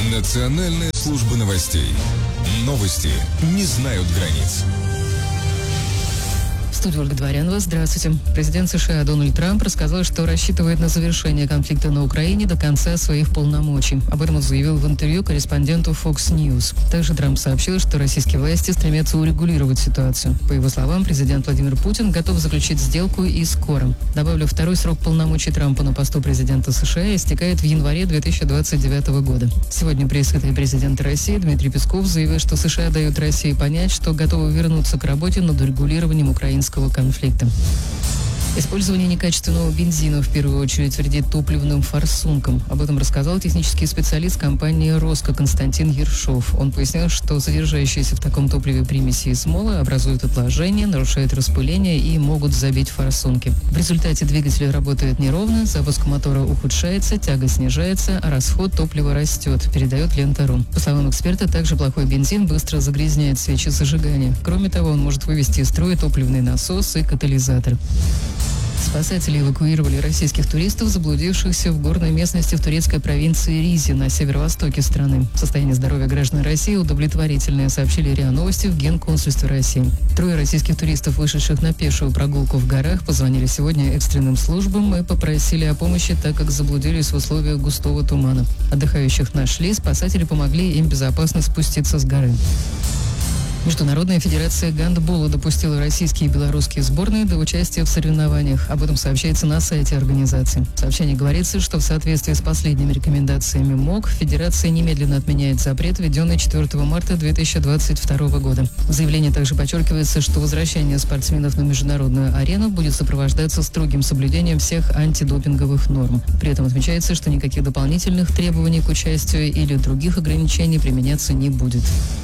Национальная служба новостей. Новости не знают границ. В студии Ольга Дворянова. Здравствуйте. Президент США Дональд Трамп рассказал, что рассчитывает на завершение конфликта на Украине до конца своих полномочий. Об этом он заявил в интервью корреспонденту Fox News. Также Трамп сообщил, что российские власти стремятся урегулировать ситуацию. По его словам, президент Владимир Путин готов заключить сделку и скоро. Добавлю, второй срок полномочий Трампа на посту президента США истекает в январе 2029 года. Сегодня пресс-секретарь президента России Дмитрий Песков заявил, что США дают России понять, что готовы вернуться к работе над урегулированием украинского конфликта. Использование некачественного бензина в первую очередь вредит топливным форсункам. Об этом рассказал технический специалист компании «Роско» Константин Ершов. Он пояснил, что содержащиеся в таком топливе примеси и смолы образуют отложения, нарушают распыление и могут забить форсунки. В результате двигатель работает неровно, запуск мотора ухудшается, тяга снижается, а расход топлива растет, передает Лента.ру. По словам эксперта, также плохой бензин быстро загрязняет свечи зажигания. Кроме того, он может вывести из строя топливный насос и катализатор. Спасатели эвакуировали российских туристов, заблудившихся в горной местности в турецкой провинции Ризе на северо-востоке страны. Состояние здоровья граждан России удовлетворительное, сообщили РИА Новости в Генконсульстве России. 3 российских туристов, вышедших на пешую прогулку в горах, позвонили сегодня экстренным службам и попросили о помощи, так как заблудились в условиях густого тумана. Отдыхающих нашли, спасатели помогли им безопасно спуститься с горы. Международная федерация гандбола допустила российские и белорусские сборные до участия в соревнованиях. Об этом сообщается на сайте организации. В сообщении говорится, что в соответствии с последними рекомендациями МОК федерация немедленно отменяет запрет, введенный 4 марта 2022 года. В заявлении также подчеркивается, что возвращение спортсменов на международную арену будет сопровождаться строгим соблюдением всех антидопинговых норм. При этом отмечается, что никаких дополнительных требований к участию или других ограничений применяться не будет.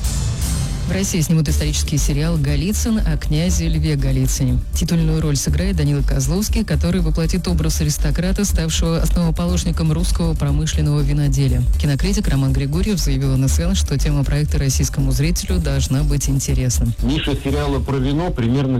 В России снимут исторический сериал «Голицын» о князе Льве Голицыне. Титульную роль сыграет Данила Козловский, который воплотит образ аристократа, ставшего основоположником русского промышленного виноделия. Кинокритик Роман Григорьев заявил на СН, что тема проекта российскому зрителю должна быть интересна. Ниша сериала про вино примерно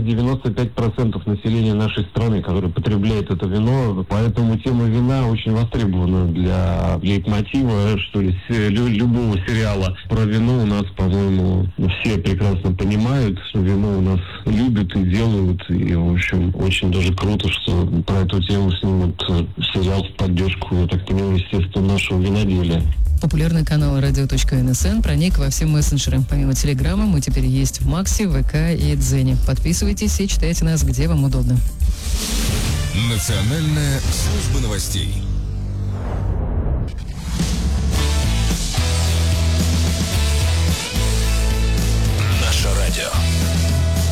95% населения нашей страны, которое потребляет это вино, поэтому тема вина очень востребована для лейтмотива, что ли, любого сериала про вино. У нас, по-моему, все прекрасно понимают, что вино у нас любят и делают, и, в общем, очень даже круто, что про эту тему снимут сериал в поддержку, я так понимаю, естественно, нашего виноделия. Популярный канал radio.nsn проник во все мессенджеры. Помимо Телеграма, мы теперь есть в Максе, ВК и Дзене. Подписывайтесь и читайте нас, где вам удобно. Национальная служба новостей.